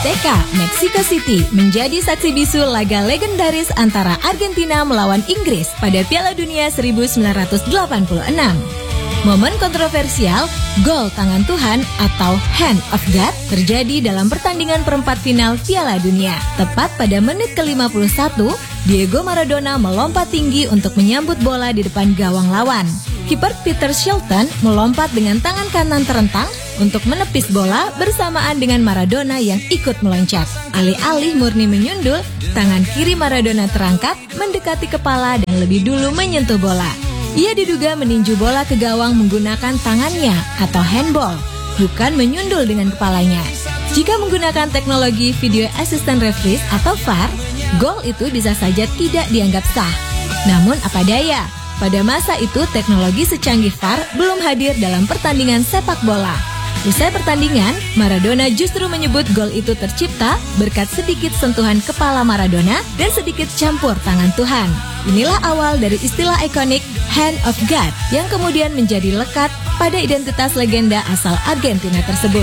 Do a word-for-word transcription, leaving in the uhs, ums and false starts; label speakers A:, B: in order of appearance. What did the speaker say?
A: Azteca, Mexico City menjadi saksi bisu laga legendaris antara Argentina melawan Inggris pada Piala Dunia seribu sembilan ratus delapan puluh enam. Momen kontroversial, gol tangan Tuhan atau Hand of God terjadi dalam pertandingan perempat final Piala Dunia. Tepat pada menit ke lima puluh satu, Diego Maradona melompat tinggi untuk menyambut bola di depan gawang lawan. Kiper Peter Shilton melompat dengan tangan kanan terentang untuk menepis bola bersamaan dengan Maradona yang ikut meloncat. Alih-alih murni menyundul, tangan kiri Maradona terangkat, mendekati kepala dan lebih dulu menyentuh bola. Ia diduga meninju bola ke gawang menggunakan tangannya atau handball, bukan menyundul dengan kepalanya. Jika menggunakan teknologi Video Assistant Referee atau V A R, gol itu bisa saja tidak dianggap sah. Namun apa daya, pada masa itu teknologi secanggih V A R belum hadir dalam pertandingan sepak bola. Usai pertandingan, Maradona justru menyebut gol itu tercipta berkat sedikit sentuhan kepala Maradona dan sedikit campur tangan Tuhan. Inilah awal dari istilah ikonik Hand of God yang kemudian menjadi lekat pada identitas legenda asal Argentina tersebut.